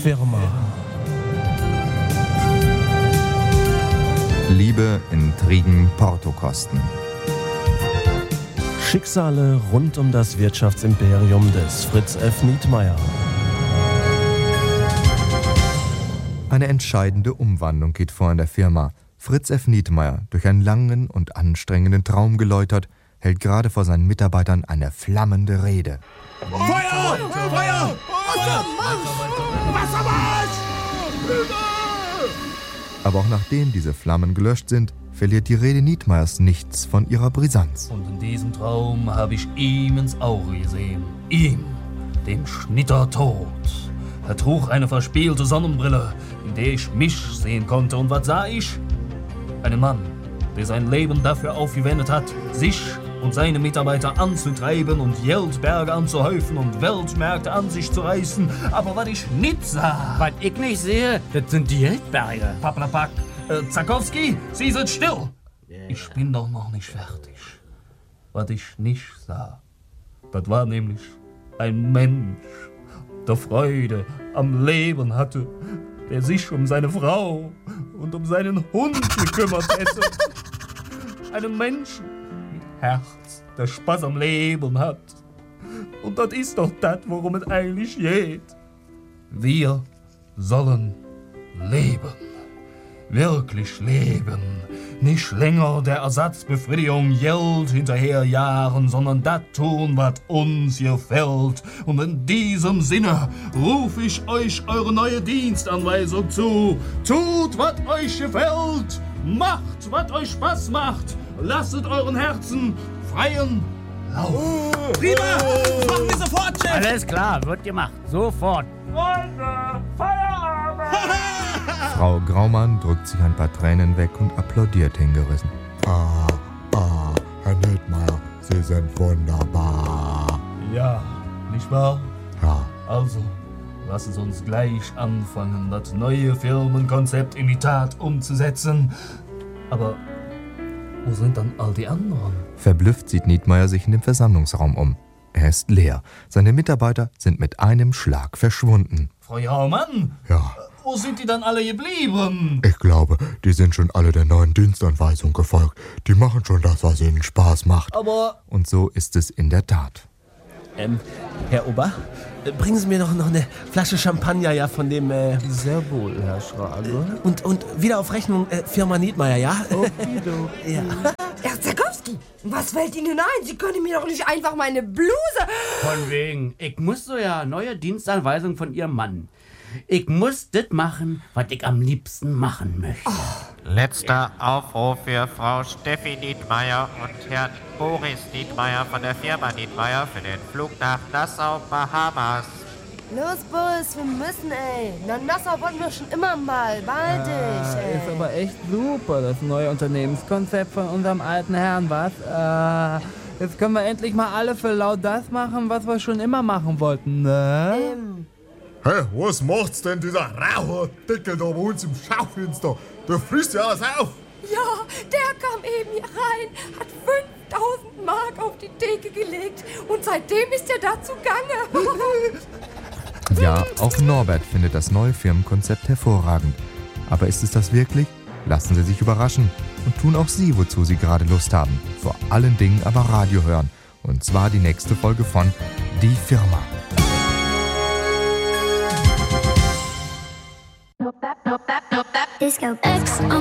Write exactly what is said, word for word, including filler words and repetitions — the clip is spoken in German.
Firma. Liebe, Intrigen, Portokosten. Schicksale rund um das Wirtschaftsimperium des Fritz F. Nietmeyer. Eine entscheidende Umwandlung geht vor in der Firma. Fritz F. Nietmeyer, durch einen langen und anstrengenden Traum geläutert, hält gerade vor seinen Mitarbeitern eine flammende Rede. Feuer! Feuer! Wassermarsch! Wassermarsch! Aber auch nachdem diese Flammen gelöscht sind, verliert die Rede Nietmeyers nichts von ihrer Brisanz. Und in diesem Traum habe ich ihm ins Auge gesehen. Ihm, dem Schnitter tot. Er trug eine verspielte Sonnenbrille, in der ich mich sehen konnte. Und was sah ich? Einen Mann, der sein Leben dafür aufgewendet hat, sich und seine Mitarbeiter anzutreiben und Geldberge anzuhäufen und Weltmärkte an sich zu reißen. Aber was ich nicht sah... Was ich nicht sehe, das sind die Geldberge. Paplapak, äh, Zakowski, Sie sind still! Ich bin doch noch nicht fertig. Was ich nicht sah, das war nämlich ein Mensch, der Freude am Leben hatte, der sich um seine Frau und um seinen Hund gekümmert hätte. Einen Menschen mit Herz, der Spaß am Leben hat. Und das ist doch das, worum es eigentlich geht. Wir sollen leben. Wirklich leben. Nicht länger der Ersatzbefriedigung Geld hinterherjagen, sondern das tun, was uns gefällt. Und in diesem Sinne rufe ich euch eure neue Dienstanweisung zu. Tut, was euch gefällt. Macht, was euch Spaß macht. Lasset euren Herzen freien Lauf. Prima! Das machen wir sofort, Chef! Alles klar, wird gemacht. Sofort. Freunde, Feierabend! Frau Graumann drückt sich ein paar Tränen weg und applaudiert hingerissen. Ah, ah, Herr Nietmeyer, Sie sind wunderbar. Ja, nicht wahr? Ja. Also, lasst uns gleich anfangen, das neue Firmenkonzept in die Tat umzusetzen. Aber wo sind dann all die anderen? Verblüfft sieht Nietmeyer sich in dem Versammlungsraum um. Er ist leer. Seine Mitarbeiter sind mit einem Schlag verschwunden. Frau Jaumann? Ja. Wo sind die dann alle geblieben? Ich glaube, die sind schon alle der neuen Dienstanweisung gefolgt. Die machen schon das, was ihnen Spaß macht. Aber... Und so ist es in der Tat. Ähm, Herr Ober, äh, bringen Sie mir doch noch eine Flasche Champagner ja von dem, äh... Sehr wohl, Herr Schrage. Und, und wieder auf Rechnung äh, Firma Nietmeyer, ja? Okido. Ja. Herr Zakowski, was fällt Ihnen ein? Sie können mir doch nicht einfach meine Bluse... Von wegen. Ich muss so ja neue Dienstanweisung von Ihrem Mann. Ich muss das machen, was ich am liebsten machen möchte. Oh. Letzter Aufruf für Frau Steffi Nietmeyer und Herrn Boris Nietmeyer von der Firma Nietmeyer für den Flug nach Nassau, Bahamas. Los, Boris, wir müssen, ey. Na, Nassau wollten wir schon immer mal. Bald Ah, ey. ist aber echt super, das neue Unternehmenskonzept von unserem alten Herrn, was? Äh, jetzt können wir endlich mal alle für laut das machen, was wir schon immer machen wollten, ne? Ähm, Hey, was macht's denn dieser raue Dicke da bei uns im Schaufenster? Der frisst ja alles auf. ja, der kam eben hier rein, hat fünftausend Mark auf die Theke gelegt und seitdem ist er da zugange. Ja, auch Norbert findet das neue Firmenkonzept hervorragend. Aber ist es das wirklich? Lassen Sie sich überraschen und tun auch Sie, wozu Sie gerade Lust haben. Vor allen Dingen aber Radio hören. Und zwar die nächste Folge von Die Firma. Disco X on